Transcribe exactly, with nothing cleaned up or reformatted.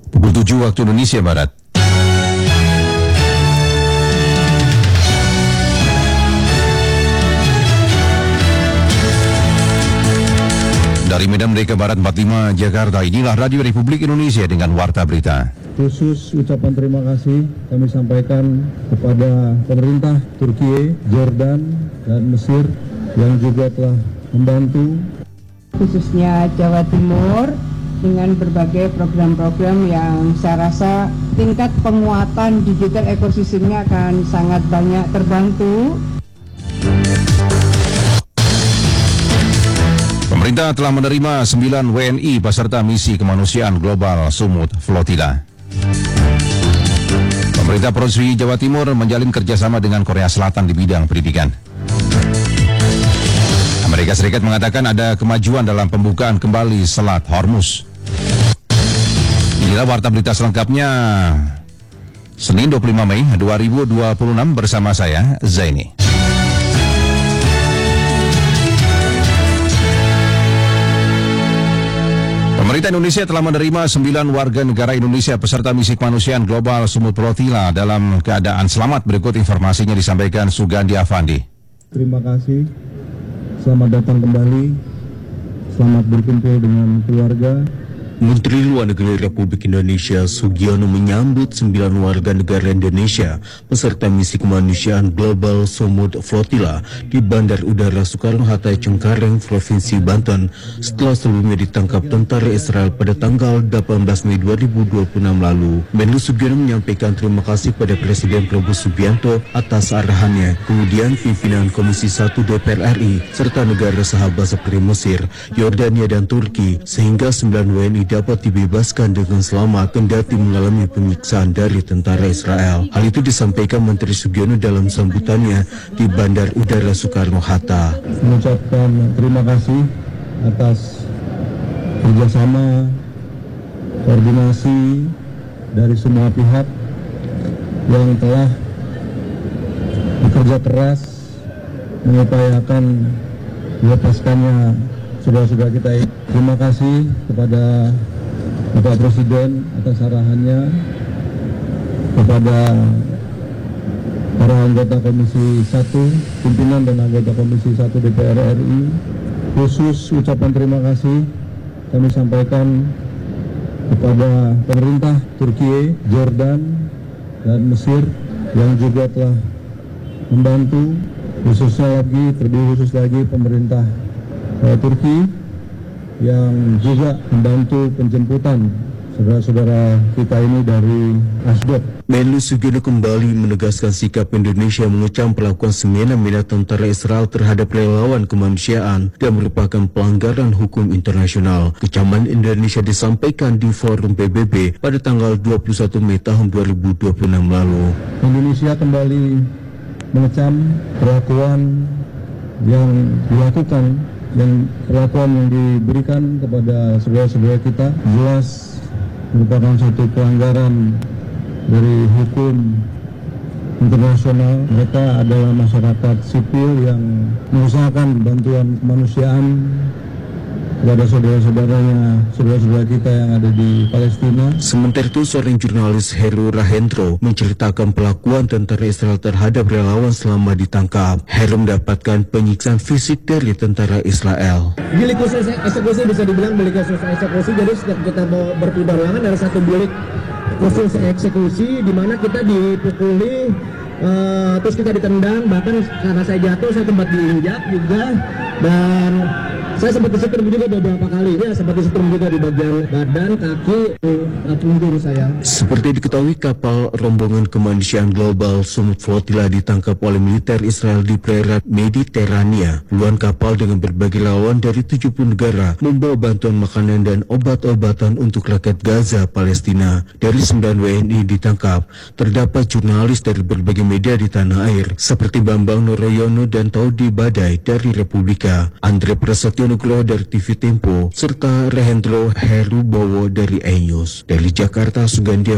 Pukul tujuh waktu Indonesia Barat. Dari Medan Merdeka Barat empat puluh lima Jakarta, inilah Radio Republik Indonesia dengan Warta Berita. Khusus ucapan terima kasih kami sampaikan kepada pemerintah Turki, Jordan, dan Mesir yang juga telah membantu, khususnya Jawa Timur, dengan berbagai program-program yang saya rasa tingkat penguatan digital ekosistemnya akan sangat banyak terbantu. Pemerintah telah menerima sembilan W N I peserta misi kemanusiaan global Sumut Flotilla. Pemerintah Provinsi Jawa Timur menjalin kerjasama dengan Korea Selatan di bidang pendidikan. Amerika Serikat mengatakan ada kemajuan dalam pembukaan kembali Selat Hormuz. Inilah Warta Berita selengkapnya Senin dua puluh lima Mei dua ribu dua puluh enam bersama saya, Zaini. Pemerintah Indonesia telah menerima sembilan warga negara Indonesia peserta misi kemanusiaan global Sumut Flotilla dalam keadaan selamat. Berikut informasinya disampaikan Sugandi Avandi. Terima kasih, selamat datang kembali, selamat berkumpul dengan keluarga. Menteri Luar Negeri Republik Indonesia Sugiono menyambut sembilan warga negara Indonesia peserta misi kemanusiaan global Sumut Flotilla di Bandar Udara Soekarno-Hatta, Cengkareng, Provinsi Banten setelah sebelumnya ditangkap tentara Israel pada tanggal delapan belas Mei dua ribu dua puluh enam lalu. Menlu Sugiono menyampaikan terima kasih pada Presiden Prabowo Subianto atas arahannya, kemudian pimpinan Komisi satu D P R R I serta negara sahabat seperti Mesir, Yordania, dan Turki, sehingga sembilan W N I dapat dibebaskan dengan selamat kendati mengalami penyiksaan dari tentara Israel. Hal itu disampaikan Menteri Sugiono dalam sambutannya di Bandar Udara Soekarno-Hatta. Mengucapkan terima kasih atas kerjasama, koordinasi dari semua pihak yang telah bekerja keras mengupayakan dilepaskannya saudara-saudara kita. Terima kasih kepada Bapak Presiden atas arahannya, kepada para anggota Komisi satu, pimpinan dan anggota Komisi satu D P R R I. Khusus ucapan terima kasih kami sampaikan kepada pemerintah Turki, Jordan, dan Mesir yang juga telah membantu, khususnya lagi, terlebih khusus lagi pemerintah eh, Turki yang juga membantu penjemputan saudara-saudara kita ini dari Asdod. Menlu Sugiono kembali menegaskan sikap Indonesia mengecam pelakuan semena-mena tentara Israel terhadap relawan kemanusiaan dan merupakan pelanggaran hukum internasional. Kecaman Indonesia disampaikan di Forum P B B pada tanggal dua puluh satu Mei tahun dua ribu dua puluh enam lalu. Indonesia kembali mengecam perlakuan yang dilakukan dan perlakuan yang diberikan kepada saudara-saudara kita jelas merupakan suatu pelanggaran dari hukum internasional. Mereka adalah masyarakat sipil yang mengusahakan bantuan kemanusiaan kepada saudara-saudaranya, saudara-saudara kita yang ada di Palestina. Sementara itu, seorang jurnalis Heru Rahendro menceritakan pelakuan tentara Israel terhadap relawan selama ditangkap. Heru mendapatkan penyiksaan fisik dari tentara Israel. Bilik khusus eksekusi bisa dibilang bilik khusus eksekusi. Jadi setiap kita mau berpindah ruangan ada satu bilik khusus eksekusi di mana kita dipukuli, uh, terus kita ditendang. Bahkan karena saya jatuh, saya sempat diinjak juga, dan saya sempat disetrum juga beberapa kali. Ya, sempat disetrum juga di bagian badan, kaki, punggung saya. Seperti diketahui, kapal rombongan kemanusiaan global Sumut Flotilla ditangkap oleh militer Israel di perairan Mediterania. Puluhan kapal dengan berbagai lawan dari tujuh puluh negara membawa bantuan makanan dan obat-obatan untuk rakyat Gaza, Palestina. Dari sembilan W N I ditangkap, terdapat jurnalis dari berbagai media di tanah air, seperti Bambang Noroyono dan Taudi Badai dari Republika, Andre Prasetyo Nugroho dari T V Tempo, serta Rehendro Herubowo dari E News. Dari Jakarta, Sugandi